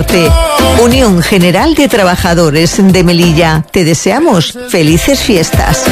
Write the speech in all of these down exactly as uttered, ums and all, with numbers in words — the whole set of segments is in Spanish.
Unión General de Trabajadores de Melilla. Te deseamos felices fiestas.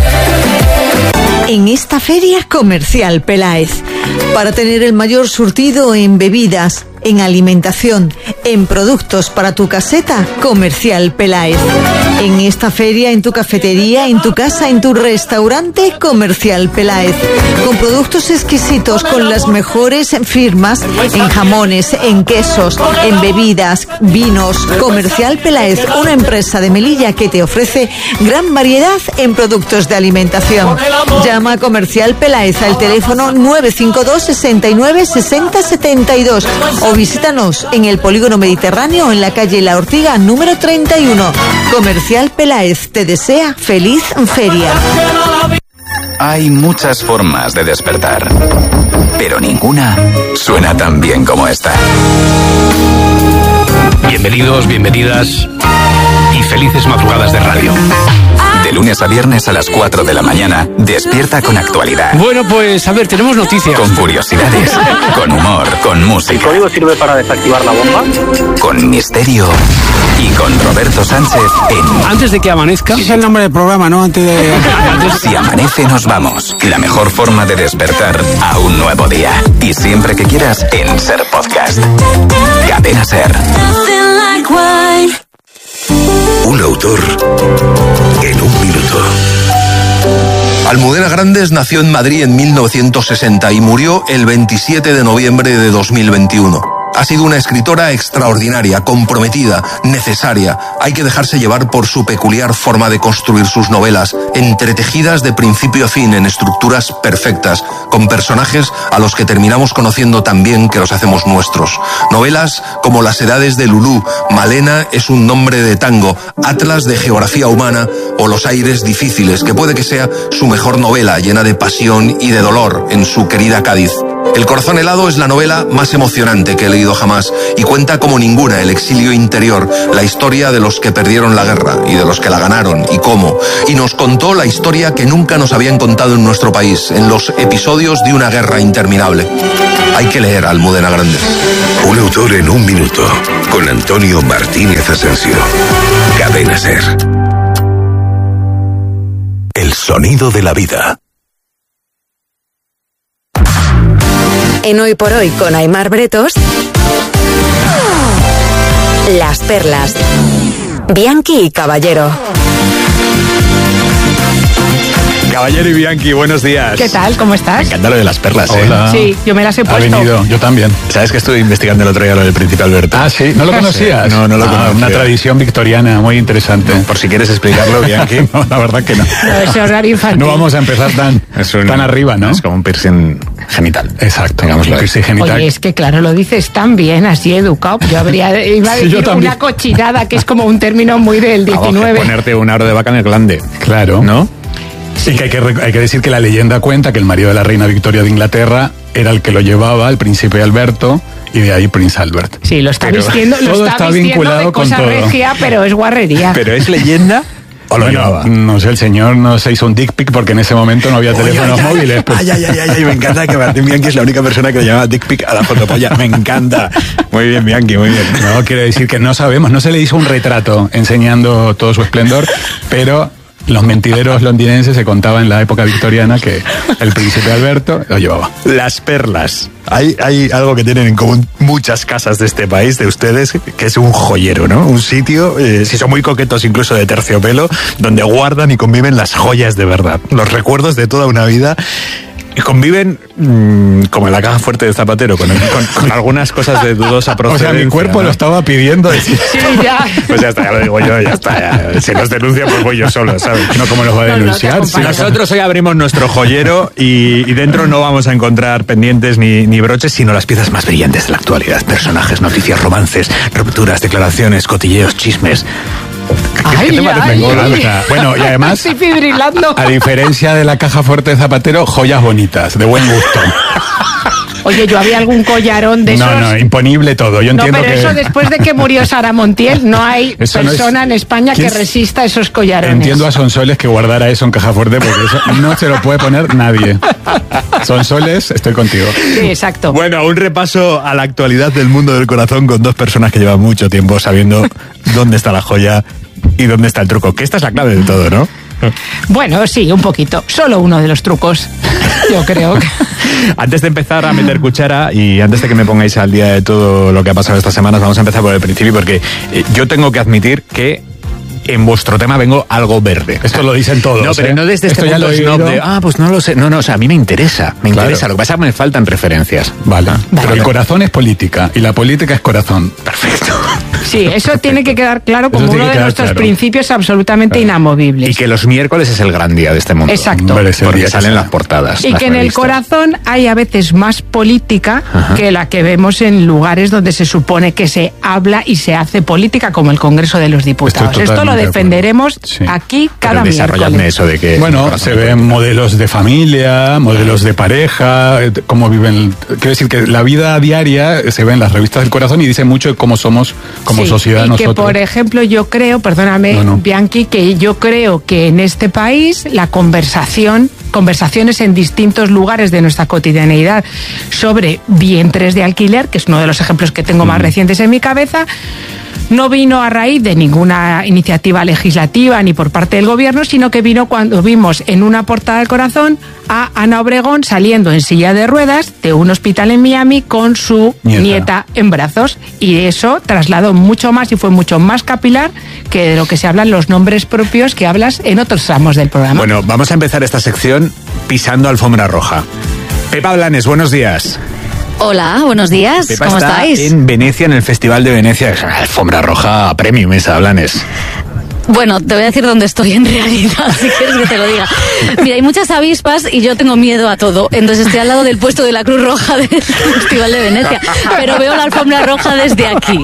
En esta feria comercial Peláez, para tener el mayor surtido en bebidas, en alimentación, en productos para tu caseta, Comercial Peláez. En esta feria, en tu cafetería, en tu casa, en tu restaurante, Comercial Peláez. Con productos exquisitos, con las mejores firmas en jamones, en quesos, en bebidas, vinos. Comercial Peláez, una empresa de Melilla que te ofrece gran variedad en productos de alimentación. Llama a Comercial Peláez al teléfono nueve cinco dos, sesenta y nueve, sesenta, setenta y dos o visítanos en el Polígono Mediterráneo en la calle La Ortiga número treinta y uno. Comercial Peláez te desea feliz feria. Hay muchas formas de despertar, pero ninguna suena tan bien como esta. Bienvenidos, bienvenidas y felices madrugadas de radio. De lunes a viernes a las cuatro de la mañana, despierta con actualidad. Bueno, pues a ver, tenemos noticias. Con curiosidades, con humor, con música. ¿El código sirve para desactivar la bomba? Con misterio y con Roberto Sánchez en... Antes de que amanezca... Ese es el nombre del programa, ¿no? Antes de... Si amanece nos vamos. La mejor forma de despertar a un nuevo día. Y siempre que quieras en Ser Podcast. Cadena Ser. Un autor en un minuto. Almudena Grandes nació en Madrid en mil novecientos sesenta y murió el veintisiete de noviembre de dos mil veintiuno. Ha sido una escritora extraordinaria, comprometida, necesaria. Hay que dejarse llevar por su peculiar forma de construir sus novelas, entretejidas de principio a fin en estructuras perfectas, con personajes a los que terminamos conociendo tan bien que los hacemos nuestros. Novelas como Las edades de Lulú, Malena es un nombre de tango, Atlas de geografía humana o Los aires difíciles, que puede que sea su mejor novela, llena de pasión y de dolor en su querida Cádiz. El corazón helado es la novela más emocionante que he leído jamás y cuenta como ninguna el exilio interior, la historia de los que perdieron la guerra y de los que la ganaron y cómo. Y nos contó la historia que nunca nos habían contado en nuestro país, en los episodios de una guerra interminable. Hay que leer a Almudena Grandes. Un autor en un minuto, con Antonio Martínez Asensio. Cadena Ser. El sonido de la vida. En Hoy por Hoy con Aimar Bretos, Las Perlas, Bianchi y Caballero. Caballero y Bianchi, buenos días. ¿Qué tal? ¿Cómo estás? Me encanta lo de las perlas. Hola. ¿eh? Sí, yo me las he puesto. Ha venido, yo también. ¿Sabes que estuve investigando el otro día lo del Príncipe Alberto? Ah, sí, ¿no lo conocías? No, no lo ah, conocía. Una tradición victoriana muy interesante. No, por si quieres explicarlo, Bianchi. No, la verdad que no. No, ese horario infantil. No vamos a empezar tan, Es un- tan arriba, ¿no? Es como un piercing genital. Exacto, Digámoslo un así. piercing genital. Oye, es que claro, lo dices tan bien, así educado. Yo habría, iba a Sí, decir yo también. una cochinada, que es como un término muy del Vamos, que diecinueve. ponerte un aro de vaca en el glande. Claro. ¿No? Sí, que hay que, rec- hay que decir que la leyenda cuenta que el marido de la reina Victoria de Inglaterra era el que lo llevaba, el príncipe Alberto, y de ahí Prince Albert. Sí, lo está Pero vistiendo, lo todo está, está vistiendo vinculado de con cosa todo. regia, pero es guarrería. ¿Pero es leyenda o lo Bueno, llevaba? no sé, el señor no se hizo un dick pic porque en ese momento no había teléfonos ay, móviles. pues. Ay, ay, ay, ay, ay, me encanta que Martín Bianchi es la única persona que le llama dick pic a la fotopolla. Me encanta. Muy bien, Bianchi, muy bien. No, quiere decir que no sabemos, no se le hizo un retrato enseñando todo su esplendor, pero los mentideros londinenses se contaba en la época victoriana que el príncipe Alberto lo llevaba. Las perlas. Hay, hay algo que tienen en común muchas casas de este país, de ustedes, que es un joyero, ¿no? Un sitio, eh, si son muy coquetos incluso de terciopelo, donde guardan y conviven las joyas de verdad, los recuerdos de toda una vida. Y conviven mmm, como en la caja fuerte del zapatero, con, con, con algunas cosas de dudosa O procedencia. sea, mi cuerpo ¿no? lo estaba pidiendo. Decir, Sí, ya. Pues ya está, ya lo digo yo, ya está. Ya. Si nos denuncia, pues voy yo solo, ¿sabes? no, ¿cómo los va a No, no, te denunciar? acompaño. Si la- Nosotros hoy abrimos nuestro joyero y, y dentro no vamos a encontrar pendientes ni, ni broches, sino las piezas más brillantes de la actualidad. Personajes, noticias, romances, rupturas, declaraciones, cotilleos, chismes. Ay, ¿Qué te parece? ay. Me encanta. Bueno, y además, Estoy fibrilando. a diferencia de la caja fuerte de zapatero, joyas bonitas, de buen gusto. Oye, yo había algún collarón de esos. No, no, imponible todo. Yo No, entiendo pero que... eso después de que murió Sara Montiel, no hay Eso no persona es- en España que ¿Quién- resista esos collarones. Entiendo a Sonsoles que guardara eso en caja fuerte porque eso no se lo puede poner nadie. Sonsoles, estoy contigo. Sí, exacto. Bueno, un repaso a la actualidad del mundo del corazón con dos personas que llevan mucho tiempo sabiendo dónde está la joya y dónde está el truco. Que esta es la clave de todo, ¿no? Bueno, sí, un poquito. Solo uno de los trucos. Yo creo que... Antes de empezar a meter cuchara y antes de que me pongáis al día de todo lo que ha pasado estas semanas, vamos a empezar por el principio porque eh, yo tengo que admitir que en vuestro tema vengo algo verde. Esto lo dicen todos. No, pero ¿eh? no desde Esto este ya punto lo he snob oído. de, ah, pues no lo sé. No, no, o sea, a mí me interesa, me Claro. interesa. Lo que pasa es que me faltan referencias. Vale. Pero Vale. el corazón es política y la política es corazón. Perfecto. Sí, eso tiene que quedar claro como Eso tiene uno que de quedar nuestros claro. principios absolutamente inamovibles. Y que los miércoles es el gran día de este mundo. Exacto. Hombre, es el Porque día que salen sale. las portadas. Y las que en el revistas. corazón hay a veces más política Ajá. que la que vemos en lugares donde se supone que se habla y se hace política, como el Congreso de los Diputados. Estoy Esto lo totalmente de defenderemos acuerdo. Sí. aquí Pero cada desarrolladme miércoles. eso de que... Bueno, se ven modelos de familia, modelos de pareja, eh, cómo viven. Quiero decir que la vida diaria se ve en las revistas del corazón y dice mucho de cómo somos como Sí, sociedad y nosotros. que, por ejemplo, yo creo, perdóname, No, no. Bianchi, que yo creo que en este país la conversación, conversaciones en distintos lugares de nuestra cotidianeidad sobre vientres de alquiler, que es uno de los ejemplos que tengo más recientes en mi cabeza, no vino a raíz de ninguna iniciativa legislativa ni por parte del gobierno, sino que vino cuando vimos en una portada del corazón a Ana Obregón saliendo en silla de ruedas de un hospital en Miami con su Nieta. nieta, en brazos. Y eso trasladó mucho más y fue mucho más capilar que de lo que se hablan los nombres propios que hablas en otros tramos del programa. Bueno, vamos a empezar esta sección pisando alfombra roja. Pepa Blanes, buenos días. Hola, buenos días. Pepa ¿Cómo está estáis? en Venecia, en el Festival de Venecia. Es una alfombra roja premium esa, Blanes. Bueno, te voy a decir dónde estoy en realidad, si quieres que te lo diga. Mira, hay muchas avispas y yo tengo miedo a todo. Entonces estoy al lado del puesto de la Cruz Roja del Festival de Venecia. Pero veo la alfombra roja desde aquí.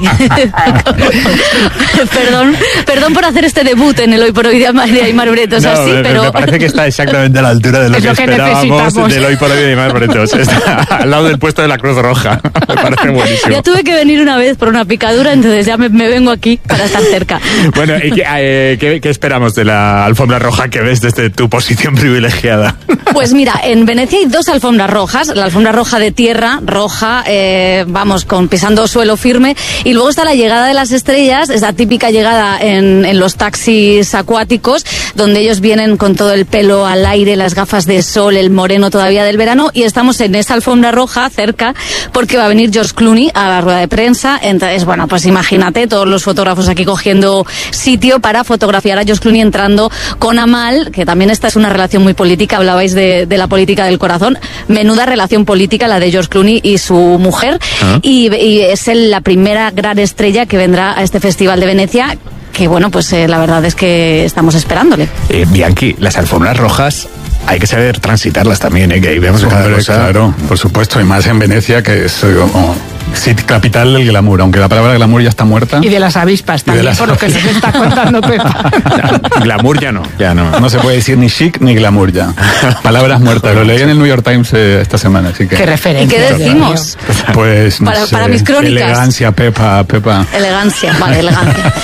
perdón, perdón por hacer este debut en el Hoy por Hoy de Aymar Bretos, No, así, me, pero... me parece que está exactamente a la altura de lo Es que, lo que esperábamos necesitamos. del Hoy por Hoy de Aymar Bretos. Está al lado del puesto de la Cruz Roja. Me parece buenísimo. Ya tuve que venir una vez por una picadura, entonces ya me, me vengo aquí para estar cerca. Bueno, ¿y qué, eh, qué, qué esperamos de la alfombra roja que ves desde tu posición privilegiada? Pues mira, en Venecia hay dos alfombras rojas, la alfombra roja de tierra, roja, eh, vamos, con pisando suelo firme, y luego está la llegada de las estrellas, esa típica llegada en, en los taxis acuáticos, donde ellos vienen con todo el pelo al aire, las gafas de sol, el moreno todavía del verano, y estamos en esa alfombra roja cerca, porque va a venir George Clooney a la rueda de prensa. Entonces, bueno, pues imagínate, todos los fotógrafos aquí cogiendo sitio para fotografiar a George Clooney entrando con Amal, que también esta es una relación muy política, hablabais de, de la política del corazón, menuda relación política la de George Clooney y su mujer, Ah. y, y es el- la primera gran estrella que vendrá a este Festival de Venecia, que bueno, pues eh, la verdad es que estamos esperándole. Eh, Bianchi, las alfombras rojas hay que saber transitarlas también, ¿eh? Que ahí vemos cada Hombre, cosa. claro, por supuesto, y más en Venecia, que es eh, como sí, capital del glamour, aunque la palabra glamour ya está muerta. Y de las avispas también, las por lo que nos está contando Pepa. Glamour ya no, ya no. No se puede decir ni chic ni glamour ya. Palabras muertas. Lo leí en el New York Times eh, esta semana, así que. Qué ¿Y referencia. qué decimos? Pues no Para- sé, para mis crónicas. Elegancia, Pepa, Pepa. Elegancia, vale, elegancia.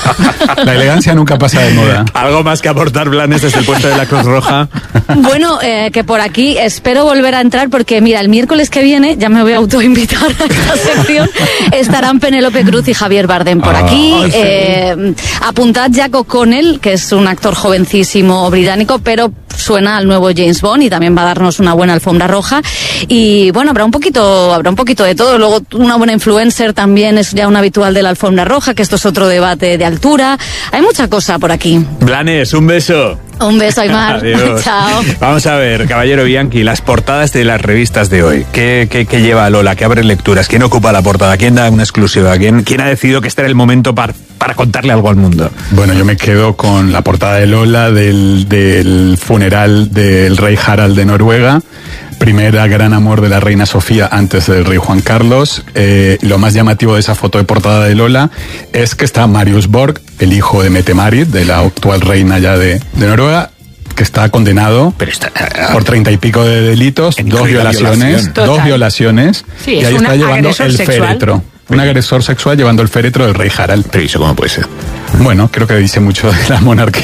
La elegancia nunca pasa de moda. ¿Algo más que aportar, Blanes, desde el puesto de la Cruz Roja? Bueno, eh, que por aquí espero volver a entrar porque, mira, el miércoles que viene, ya me voy a autoinvitar a esta sección, estarán Penélope Cruz y Javier Bardem por aquí. Ah, sí. Eh, apuntad Jack O'Connell, que es un actor jovencísimo británico, pero suena al nuevo James Bond y también va a darnos una buena alfombra roja. Y bueno, habrá un poquito, habrá un poquito de todo. Luego una buena influencer también es ya un habitual de la alfombra roja, que esto es otro debate de altura. Hay mucha cosa por aquí. Blanes, un beso. Un beso, Aymar. Adiós. Chao. Vamos a ver, caballero Bianchi, las portadas de las revistas de hoy. ¿Qué, qué, qué lleva Lola? ¿Qué abre lecturas? ¿Quién ocupa la portada? ¿Quién da una exclusiva? ¿Quién, quién ha decidido que este era el momento para, para contarle algo al mundo? Bueno, yo me quedo con la portada de Lola del, del funeral del rey Harald de Noruega. Primera gran amor de la reina Sofía antes del rey Juan Carlos. Eh, lo más llamativo de esa foto de portada de Lola es que está Marius Borg, el hijo de Mette-Marit, de la actual reina ya de, de Noruega, que está condenado Pero está, por treinta y pico de delitos, dos violaciones, dos violaciones, sí, y ahí está llevando el sexual. féretro. Un agresor sexual llevando el féretro del rey Harald. Pero ¿eso cómo puede ser? Bueno, creo que dice mucho de la monarquía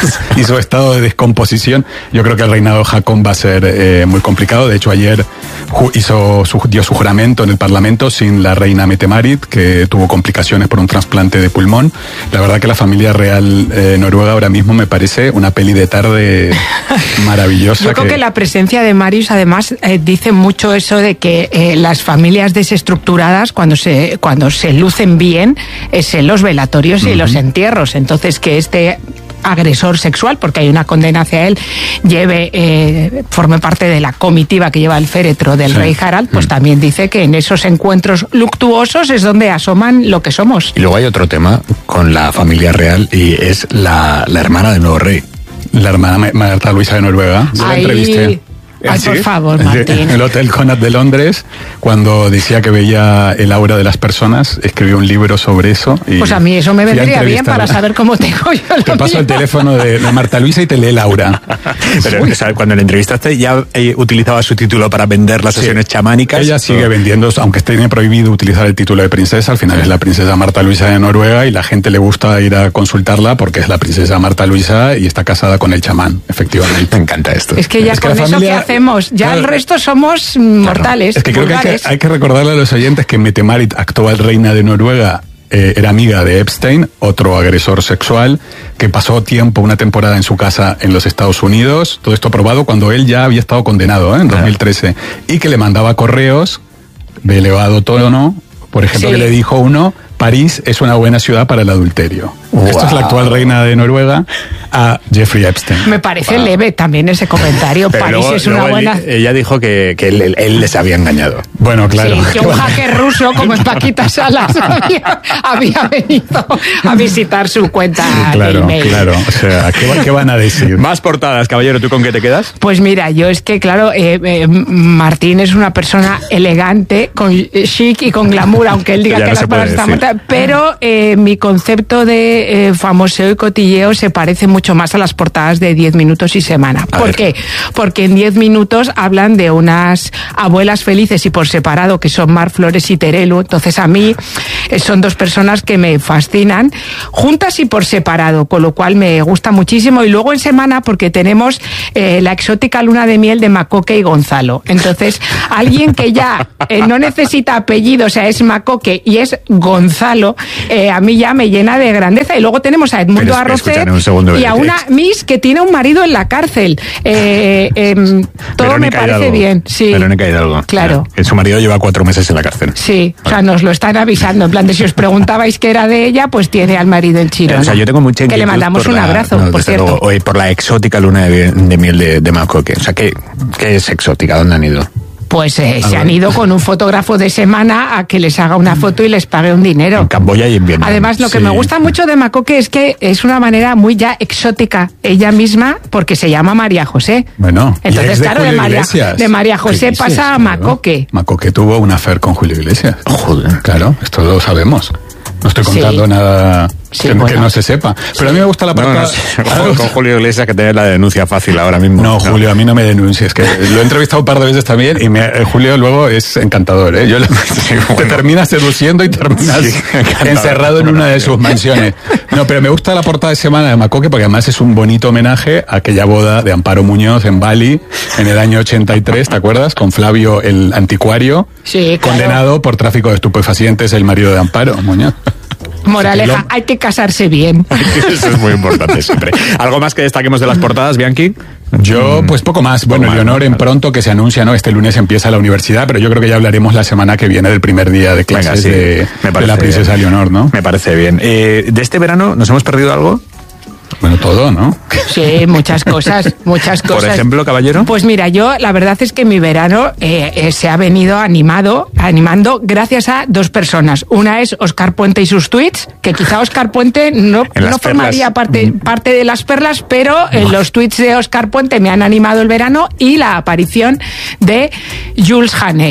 y su estado de descomposición. Yo creo que el reinado de Haakon va a ser eh, muy complicado. De hecho, ayer ju- hizo su, dio su juramento en el Parlamento sin la reina Mette-Marit, que tuvo complicaciones por un trasplante de pulmón. La verdad que la familia real eh, noruega ahora mismo me parece una peli de tarde maravillosa. Yo creo que... que la presencia de Marius, además, eh, dice mucho eso de que eh, las familias desestructuradas, cuando se, cuando se lucen bien, es en los velatorios y uh-huh. los entierros. Entonces, que este agresor sexual, porque hay una condena hacia él, lleve, eh, forme parte de la comitiva que lleva el féretro del sí. rey Harald, pues mm. también dice que en esos encuentros luctuosos es donde asoman lo que somos. Y luego hay otro tema con la familia real y es la, la hermana del nuevo rey. La hermana Marta Luisa de Noruega. Yo la entrevisté. Ay, ¿Sí? por favor, Martín. En el Hotel Conrad de Londres, cuando decía que veía el aura de las personas, escribió un libro sobre eso. Y pues a mí eso me vendría bien para saber cómo tengo yo la Te paso el teléfono de, de Marta Luisa y te lee el aura. Pero o sea, cuando le entrevistaste ya eh, utilizaba su título para vender las sesiones sí. chamánicas. Ella sigue vendiendo, aunque tiene prohibido utilizar el título de princesa, al final sí. es la princesa Marta Luisa de Noruega y la gente le gusta ir a consultarla porque es la princesa Marta Luisa y está casada con el chamán, efectivamente. Me encanta esto. Es que ya es con que eso familia... que hacemos, ya claro. el resto somos mortales. Es que creo que hay, que hay que recordarle a los oyentes que Mette-Marit, actual reina de Noruega, eh, era amiga de Epstein, otro agresor sexual, que pasó tiempo, una temporada en su casa en los Estados Unidos, todo esto aprobado cuando él ya había estado condenado, ¿eh? en dos mil trece, y que le mandaba correos de elevado tono, por ejemplo, sí. que le dijo uno: París es una buena ciudad para el adulterio. Wow. Esta es la actual reina de Noruega a Jeffrey Epstein. Me parece wow. leve también ese comentario. Pero París luego, es una buena... Él, ella dijo que, que él, él les había engañado. Bueno, claro. Sí, que un hacker ruso como en Paquita Salas había, había venido a visitar su cuenta claro, de email. Claro, o sea, ¿qué, ¿qué van a decir? Más portadas, caballero, ¿tú con qué te quedas? Pues mira, yo es que, claro, eh, eh, Martín es una persona elegante, con chic y con glamour, aunque él diga ya que no las palabras están muertas, pero eh, mi concepto de eh, famoseo y cotilleo se parece mucho más a las portadas de diez minutos y semana. A ¿Por ver. qué? Porque en diez minutos hablan de unas abuelas felices y por separado que son Mar Flores y Terelu. Entonces a mí eh, son dos personas que me fascinan, juntas y por separado, con lo cual me gusta muchísimo. Y luego en semana porque tenemos eh, la exótica luna de miel de Macoque y Gonzalo. Entonces alguien que ya eh, no necesita apellido, o sea, es Macoque y es Gonzalo, eh, a mí ya me llena de grandeza. Y luego tenemos a Edmundo Arrocet y a una Miss que tiene un marido en la cárcel. Eh, eh, todo Verónica me parece Hidalgo. bien. Sí. Verónica Hidalgo. Claro. Que su marido lleva cuatro meses en la cárcel. Sí, o sea, nos lo están avisando. En plan de si os preguntabais qué era de ella, pues tiene al marido en Chirona. O sea, yo tengo mucha inquietud. Que le mandamos un la, abrazo, no, por cierto. Luego, hoy por la exótica luna de, de miel de, de Macoque. O sea, ¿qué, ¿qué es exótica? ¿Dónde han ido? Pues eh, se han ido con un fotógrafo de semana a que les haga una foto y les pague un dinero. En Camboya y en Vietnam. Además, lo que sí. me gusta mucho de Macoque es que es una manera muy ya exótica ella misma, porque se llama María José. Bueno, entonces, de claro, de María, de María José pasa dices, a Macoque. Claro. Macoque tuvo un affair con Julio Iglesias. Joder. Claro, esto lo sabemos. No estoy contando sí. nada sí, que, bueno. que no se sepa. Pero sí. a mí me gusta la portada. No, no, no, con Julio Iglesias que tenés la denuncia fácil ahora mismo. No, no, Julio, a mí no me denuncies. Que lo he entrevistado un par de veces también y me, Julio luego es encantador. ¿eh? Yo lo, sí, bueno. Te terminas seduciendo y terminas sí, encerrado en una de sus mansiones. No, pero me gusta la portada de semana de Macoque porque además es un bonito homenaje a aquella boda de Amparo Muñoz en Bali en el año ochenta y tres, ¿te acuerdas? Con Flavio el anticuario, sí, claro. condenado por tráfico de estupefacientes, el marido de Amparo Muñoz. Moraleja, hay que casarse bien. Eso es muy importante siempre. ¿Algo más que destaquemos de las portadas, Bianchi? Yo, pues poco más. Bueno, poco Leonor, en pronto que se anuncia, ¿no? Este lunes empieza la universidad, pero yo creo que ya hablaremos la semana que viene del primer día de clases Venga, sí. de, Me de la princesa bien. Leonor, ¿no? Me parece bien. Eh, ¿De este verano nos hemos perdido algo? Bueno, todo, ¿no? Sí, muchas cosas, muchas cosas. Por ejemplo, caballero. Pues mira, yo la verdad es que mi verano eh, eh, se ha venido animado, animando gracias a dos personas. Una es Óscar Puente y sus tweets, que quizá Óscar Puente no, no formaría parte, parte de las perlas, pero eh, los tweets de Óscar Puente me han animado el verano y la aparición de Jules Janeiro.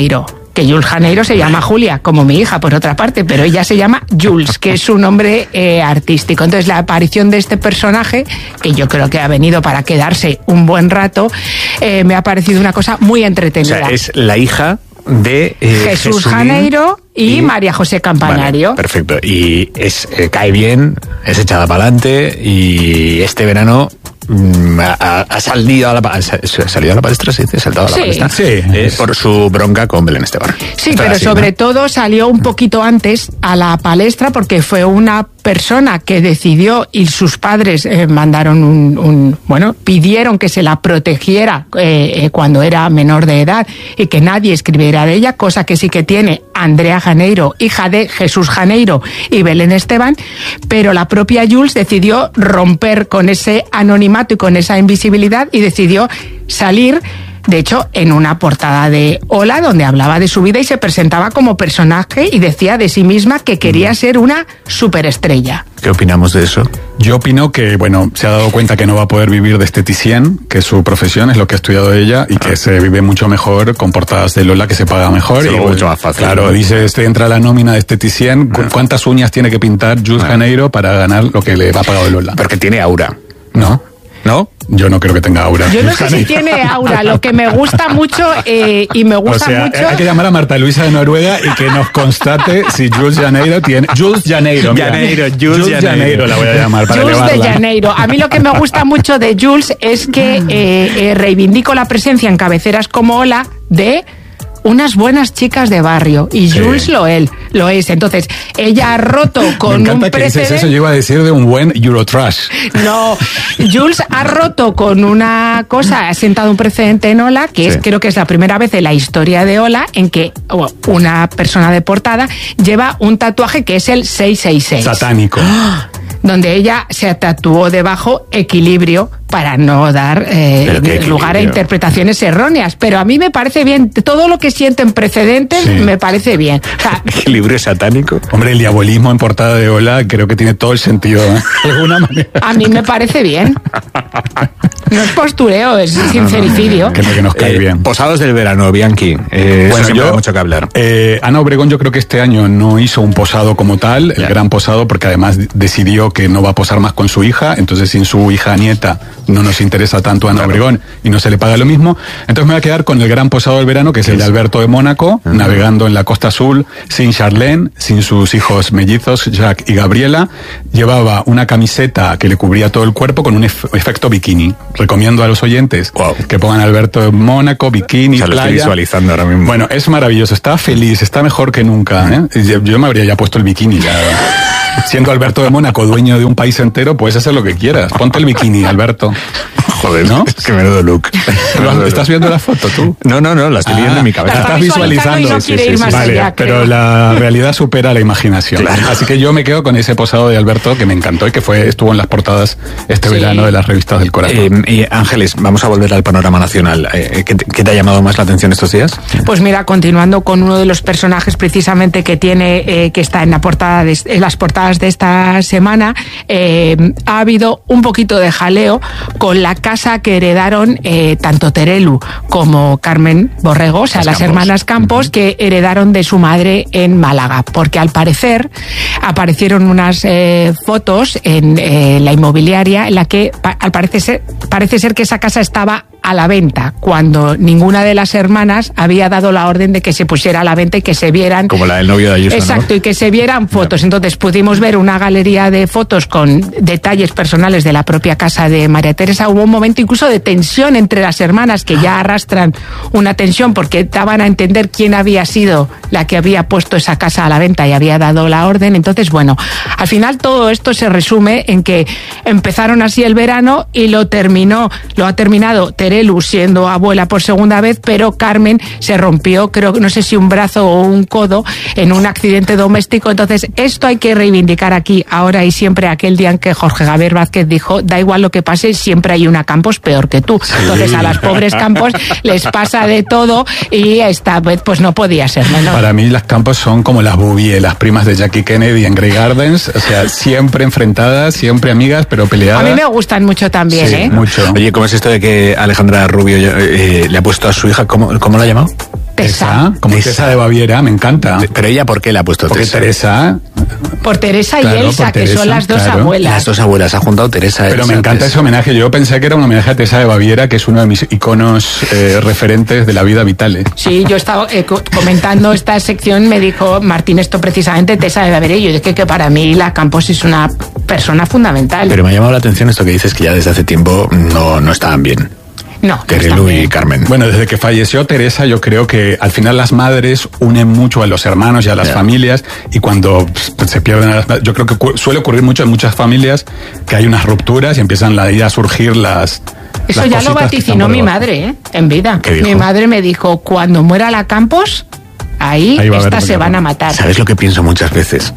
que Jules Janeiro se llama Julia, como mi hija, por otra parte, pero ella se llama Jules, que es su nombre eh, artístico. Entonces, la aparición de este personaje, que yo creo que ha venido para quedarse un buen rato, eh, me ha parecido una cosa muy entretenida. O sea, es la hija de eh, Jesús Jesulín Janeiro y, y María José Campanario. Vale, perfecto. Y es eh, cae bien, es echada para adelante y este verano Ha, ha salido a la ha salido a la palestra, sí, ha saltado a la sí, palestra sí, eh, por su bronca con Belén Esteban. Sí, Está pero así, sobre ¿no? todo salió un poquito antes a la palestra porque fue una persona que decidió y sus padres eh, mandaron un, un, bueno, pidieron que se la protegiera eh, eh, cuando era menor de edad y que nadie escribiera de ella, cosa que sí que tiene Andrea Janeiro, hija de Jesús Janeiro y Belén Esteban, pero la propia Jules decidió romper con ese anonimato y con esa invisibilidad y decidió salir, de hecho, en una portada de Hola, donde hablaba de su vida y se presentaba como personaje y decía de sí misma que quería ser una superestrella. ¿Qué opinamos de eso? Yo opino que, bueno, se ha dado cuenta que no va a poder vivir de esteticien, que su profesión es lo que ha estudiado ella y que se vive mucho mejor con portadas de Lola, que se paga mejor. Sí, y mucho más fácil. Claro, ¿no? dice, este entra a la nómina de esteticien, ¿cu- ¿cuántas uñas tiene que pintar Jules Janeiro para ganar lo que le va pagado Lola? Porque tiene aura. ¿No? ¿No? Yo no creo que tenga aura. Yo no Jules sé si Janeiro. tiene aura, lo que me gusta mucho eh, y me O gusta sea, mucho... hay que llamar a Marta Luisa de Noruega y que nos constate si Jules Janeiro tiene... Jules Janeiro, mira. Janeiro, Jules Janeiro. Janeiro la voy a llamar para Jules de elevarla. Janeiro. A mí lo que me gusta mucho de Jules es que eh, eh, reivindico la presencia en cabeceras como Hola de unas buenas chicas de barrio y Sí. Jules lo él lo es. Entonces ella ha roto con Me encanta un que dices precedente. eso, yo iba a decir de un buen Eurotrash. No, Jules ha roto con una cosa, ha sentado un precedente en Hola, que es, Sí. creo que es la primera vez en la historia de Hola en que oh, una persona de portada lleva un tatuaje que es el seis seis seis. Satánico. Donde ella se tatuó debajo equilibrio para no dar eh, Pero qué lugar a equilibrio. interpretaciones erróneas. Pero a mí me parece bien, todo lo que sienten precedentes Sí. me parece bien. O sea, Equilibrio satánico. Hombre, el diabolismo en portada de Hola creo que tiene todo el sentido, ¿eh? De alguna manera. a mí me parece bien. No es postureo, es sincericidio. Que, no- que nos cae Eh, bien. Posados del verano, Bianchi. Eh, eso siempre da mucho que hablar. eh, Ana Obregón yo creo que este año no hizo un posado como tal, el Ya. gran posado, porque además d- decidió que no va a posar más con su hija, entonces sin su hija nieta no nos interesa tanto Ana Obregón y no se le paga lo mismo. Entonces me voy a quedar con el gran posado del verano, que es el de Alberto de Mónaco, navegando en la Costa Azul, sin Charlene, sin sus hijos mellizos, Jacques y Gabriela. Llevaba una camiseta que le cubría todo el cuerpo con un ef- efecto bikini. Recomiendo a los oyentes Wow. que pongan Alberto de Mónaco, bikini, O sea, lo estoy playa. visualizando ahora mismo. Bueno, es maravilloso, está feliz, está mejor que nunca. ¿eh? Y Yo, yo me habría ya puesto el bikini. Ya. Siendo Alberto de Mónaco dueño de un país entero, puedes hacer lo que quieras. Ponte el bikini, Alberto. Joder, ¿no? Es que menudo look. ¿Lo- ¿Estás viendo la foto tú? No, no, no, la estoy viendo en mi cabeza. La Estás está visualizando visualizando. y no quiere ir más Vale, allá, pero creo. la realidad supera la imaginación. Claro. Así que yo me quedo con ese posado de Alberto que me encantó y que fue estuvo en las portadas este Sí. verano de las revistas del corazón. Eh, y Ángeles, vamos a volver al panorama nacional. Eh, ¿qué, te, qué te ha llamado más la atención estos días? Pues mira, continuando con uno de los personajes precisamente que tiene, eh, que está en la portada de, en las portadas de esta semana, eh, ha habido un poquito de jaleo con la casa que heredaron eh, tanto Terelu como Carmen Borrego, o sea, Las las, Campos. hermanas Campos, que heredaron de su madre en Málaga, porque al parecer aparecieron unas eh, fotos en eh, la inmobiliaria en la que pa- al parece ser, parece ser que esa casa estaba a la venta cuando ninguna de las hermanas había dado la orden de que se pusiera a la venta y que se vieran. Como la del novio de Ayuso, ¿no? Exacto, y que se vieran fotos. Entonces pudimos ver una galería de fotos con detalles personales de la propia casa de María Teresa. Hubo un momento incluso de tensión entre las hermanas que ya arrastran una tensión porque daban a entender quién había sido la que había puesto esa casa a la venta y había dado la orden. Entonces, bueno, al final todo esto se resume en que empezaron así el verano y lo terminó, lo ha terminado Terelu siendo abuela por segunda vez, pero Carmen se rompió, creo que no sé si un brazo o un codo en un accidente doméstico. Entonces, esto hay que reivindicar aquí, ahora y siempre, aquel día en que Jorge Javier Vázquez dijo, da igual lo que pase, siempre hay una Campos peor que tú. Entonces, a las pobres Campos les pasa de todo y esta vez pues no podía ser menos. Para mí las Campos son como las Bouvier, las primas de Jackie Kennedy en Grey Gardens, o sea, siempre enfrentadas, siempre amigas, pero peleadas. A mí me gustan mucho también, Sí, ¿eh? mucho. Oye, ¿cómo es esto de que Alejandra Rubio eh, le ha puesto a su hija, ¿cómo, cómo la ha llamado? Tessa. Como Tessa. Tessa de Baviera, me encanta. Pero ella, ¿por qué le ha puesto Porque Tessa? Teresa... Por Teresa claro, y Elsa, por que Teresa, son las dos claro. abuelas. Las dos abuelas, ha juntado Teresa. Pero Elsa, me encanta Tessa. ese homenaje. Yo pensé que era un homenaje a Tessa de Baviera, que es uno de mis iconos eh, referentes de la vida vital. ¿eh? Sí, yo estaba eh, comentando esta sección, me dijo Martín esto precisamente, Tessa de Baviera, y yo dije que para mí la Campos es una persona fundamental. Pero me ha llamado la atención esto que dices, que ya desde hace tiempo no, no estaban bien. No, Terelu y Carmen. Bueno, desde que falleció Teresa, yo creo que al final las madres unen mucho a los hermanos y a las yeah. familias, y cuando pues, se pierden a las madres, yo creo que cu- suele ocurrir mucho en muchas familias que hay unas rupturas y empiezan a, a surgir las... Eso las ya lo vaticinó mi madre, ¿eh? En vida. Mi madre me dijo, cuando muera la Campos, ahí, ahí estas se van a matar. ¿Sabes lo que pienso muchas veces?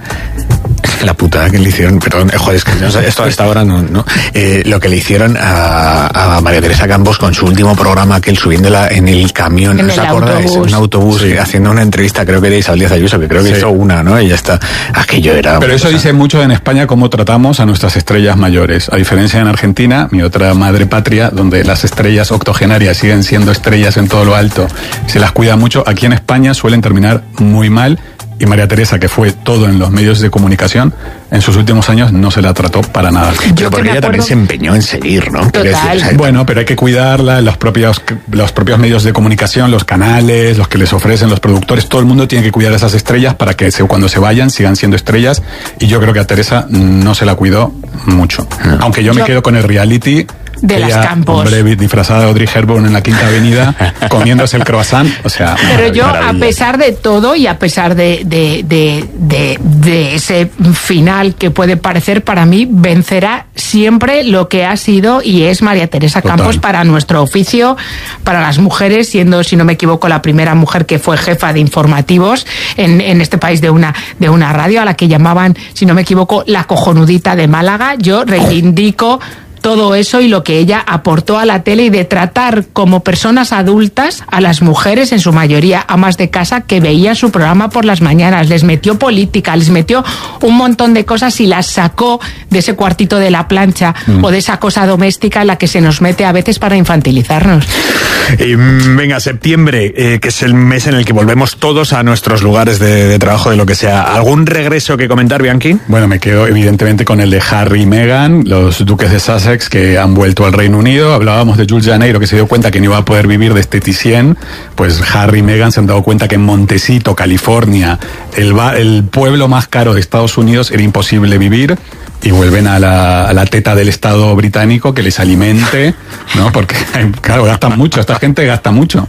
La putada que le hicieron, perdón, eh, joder, es que no, esto a esta hora no, no eh, lo que le hicieron a, a María Teresa Campos con su último programa, que él subiéndola en el camión, en ¿no os el acordáis? autobús. En un autobús, sí. haciendo una entrevista, creo que de Isabel Díaz Ayuso, que creo que sí. hizo una, ¿no? Y ya está. Aquello era... Pero eso o sea, dice mucho en España cómo tratamos a nuestras estrellas mayores. A diferencia en Argentina, mi otra madre patria, donde las estrellas octogenarias siguen siendo estrellas en todo lo alto, se las cuida mucho. Aquí en España suelen terminar muy mal. Y María Teresa, que fue todo en los medios de comunicación, en sus últimos años no se la trató para nada. Pero porque ella también se empeñó en seguir, ¿no? Total. O sea, bueno, pero hay que cuidarla, los propios, los propios medios de comunicación, los canales, los que les ofrecen, los productores, todo el mundo tiene que cuidar a esas estrellas para que se, cuando se vayan sigan siendo estrellas, y yo creo que a Teresa no se la cuidó mucho. No. Aunque yo, yo me quedo con el reality de ella, las Campos. Hombre, disfrazada de Audrey Hepburn en la Quinta Avenida, comiéndose el croissant, o sea... Pero yo, maravilla. A pesar de todo y a pesar de, de, de, de, de ese final que puede parecer, para mí vencerá siempre lo que ha sido y es María Teresa Total. Campos para nuestro oficio, para las mujeres, siendo, si no me equivoco, la primera mujer que fue jefa de informativos en, en este país de una, de una radio, a la que llamaban, si no me equivoco, la cojonudita de Málaga. Yo reivindico todo eso y lo que ella aportó a la tele, y de tratar como personas adultas a las mujeres, en su mayoría amas de casa, que veían su programa por las mañanas. Les metió política, les metió un montón de cosas y las sacó de ese cuartito de la plancha mm. o de esa cosa doméstica en la que se nos mete a veces para infantilizarnos. Y, venga, septiembre, eh, que es el mes en el que volvemos todos a nuestros lugares de, de trabajo, de lo que sea. ¿Algún regreso que comentar, Bianchi? Bueno, me quedo evidentemente con el de Harry y Meghan, los duques de Sussex, que han vuelto al Reino Unido. Hablábamos de Jules Janeiro, que se dio cuenta que no iba a poder vivir de esteticien. Pues Harry y Meghan se han dado cuenta que en Montecito, California, el, ba- el pueblo más caro de Estados Unidos, era imposible vivir, y vuelven a la, a la teta del Estado británico que les alimente, ¿no? Porque, claro, gastan mucho, esta gente gasta mucho.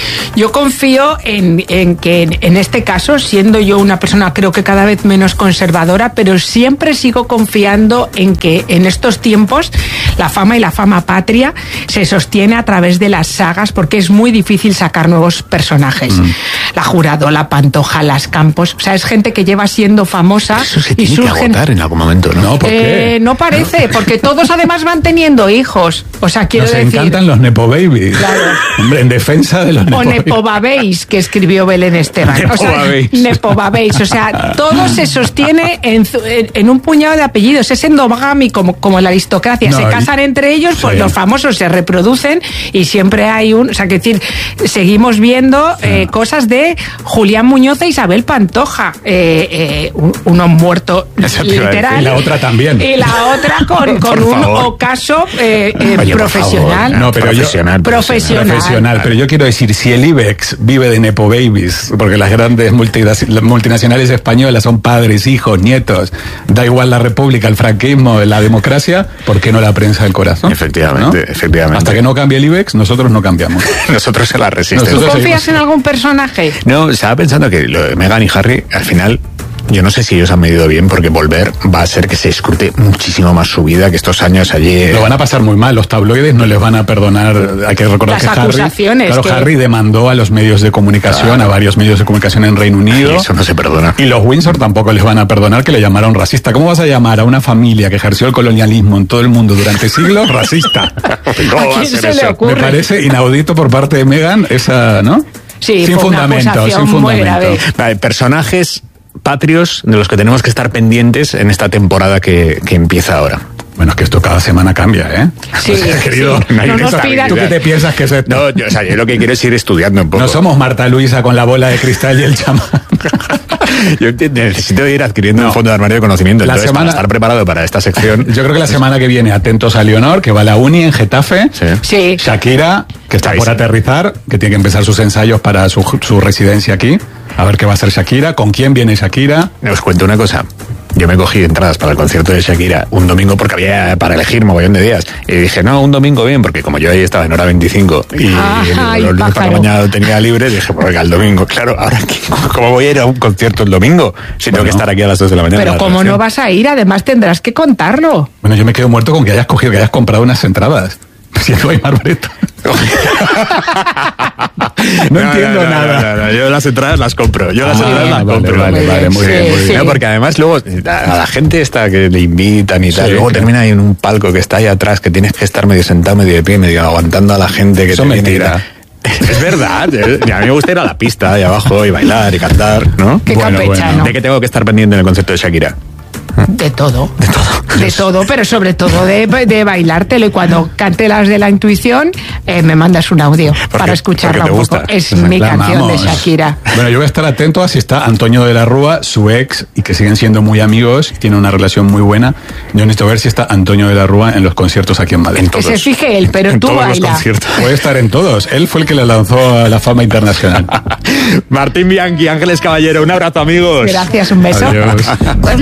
Yo confío en, en que en, en este caso, siendo yo una persona creo que cada vez menos conservadora, pero siempre sigo confiando en que en estos tiempos la fama y la fama patria se sostiene a través de las sagas, porque es muy difícil sacar nuevos personajes. Mm. La Jurado, la Pantoja, las Campos, o sea, es gente que lleva siendo famosa. Eso se y tiene surgen... que agotar en algún momento, ¿no? ¿Por qué? Eh, no parece, ¿no? Porque todos además van teniendo hijos. O sea, quiero Nos decir... Nos encantan los Nepo Babies. Claro. Hombre, en defensa de los Nepo O Nepo Babéis, que escribió Belén Esteban. Nepo o sea, Babéis. Nepo Babéis. O sea, todo se sostiene en, en, en un puñado de apellidos. Es endogami como, como la aristocracia. No, se casan entre ellos, pues sí. Los famosos se reproducen y siempre hay un... O sea, que decir, seguimos viendo eh, ah. cosas de Julián Muñoz e Isabel Pantoja. Eh, eh, uno muerto literal. Y la otra también. Y la otra con, con un ocaso eh, eh, Oye, profesional. No, pero profesional, yo, profesional. Profesional. Pero yo quiero decir, si el IBEX vive de Nepo Babies, porque las grandes multinacionales españolas son padres, hijos, nietos, da igual la república, el franquismo, la democracia, ¿por qué no la prensa del corazón? Efectivamente, ¿no? efectivamente. Hasta que no cambie el IBEX, nosotros no cambiamos. Nosotros se la resistimos. ¿Tú confías en algún personaje? No, estaba pensando que lo de Meghan y Harry, al final... Yo no sé si ellos han medido bien, porque volver va a ser que se escrute muchísimo más su vida que estos años allí. Lo van a pasar muy mal, los tabloides no les van a perdonar. Hay que recordar Las que acusaciones Harry, claro, que... Harry demandó a los medios de comunicación, claro. a varios medios de comunicación en Reino Unido. Ay, eso no se perdona. Y los Windsor tampoco les van a perdonar que le llamaron racista. ¿Cómo vas a llamar a una familia que ejerció el colonialismo en todo el mundo durante siglos racista? ¿Cómo va a ser eso? Me parece inaudito por parte de Meghan esa, ¿no? Sí, sin fundamento, sin fundamento. Vale, personajes patrios de los que tenemos que estar pendientes en esta temporada que, que empieza ahora. Bueno, es que esto cada semana cambia, ¿eh? Sí, O sea, querido, sí. no hay No nos estabilidad. pidas- ¿Tú qué te piensas que es esto? No, yo, o sea, yo lo que quiero es ir estudiando un poco. No somos Marta Luisa con la bola de cristal y el chamán. Yo enti- necesito ir adquiriendo No. un fondo de armario de conocimiento. La Entonces, semana- para estar preparado para esta sección. Yo creo que la semana que viene, atentos a Leonor, que va a la uni en Getafe. Sí. Sí. Shakira, que está Estáis. por aterrizar, que tiene que empezar sus ensayos para su, su residencia aquí. A ver qué va a hacer Shakira, con quién viene Shakira. Os cuento una cosa. Yo me cogí entradas para el concierto de Shakira un domingo porque había para elegir mogollón de días. Y dije, no, un domingo bien, porque como yo ahí estaba en hora veinticinco y Ay, los lunes por la pájaro. mañana lo tenía libre, dije, pues venga, el domingo. Claro, ahora, ¿qué? ¿Cómo voy a ir a un concierto el domingo? Si tengo Bueno. que estar aquí a las dos de la mañana. Pero en la como no redacción. vas a ir, además tendrás que contarlo. Bueno, yo me quedo muerto con que hayas cogido, que hayas comprado unas entradas. Siendo Aymar Breto. No entiendo no, nada. no, no, yo las entradas las compro. Yo las Ah, entradas las vale, compro. vale, vale, muy Sí, bien, muy sí. bien. No, porque además luego a la gente esta que le invitan y tal, Sí, luego claro. termina ahí en un palco que está ahí atrás, que tienes que estar medio sentado, medio de pie, medio aguantando a la gente que Eso te es viene y mentira. tal. Es verdad, eh, y a mí me gusta ir a la pista ahí abajo y bailar y cantar, ¿no? Qué Bueno, campechano. bueno. ¿De qué tengo que estar pendiente en el concierto de Shakira? De todo. De todo. De todo, pero sobre todo de, de bailártelo. Y cuando cante las de la intuición, eh, me mandas un audio para escucharla porque te un poco. gusta. Es Pues mi la canción de amamos. Shakira. Bueno, yo voy a estar atento a si está Antonio de la Rúa, su ex, y que siguen siendo muy amigos, tiene una relación muy buena. Yo necesito ver si está Antonio de la Rúa en los conciertos aquí en Madrid. Que se fije él, pero En tú todos los baila. conciertos. Puede estar en todos. Él fue el que le lanzó a la fama internacional. Martín Bianchi, Ángeles Caballero, un abrazo, amigos. Gracias, un beso. Adiós.